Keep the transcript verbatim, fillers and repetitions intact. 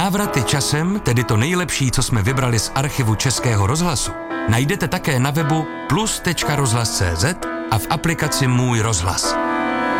Návraty časem, tedy to nejlepší, co jsme vybrali z archivu Českého rozhlasu, najdete také na webu plus tečka rozhlas tečka cé zet a v aplikaci Můj rozhlas.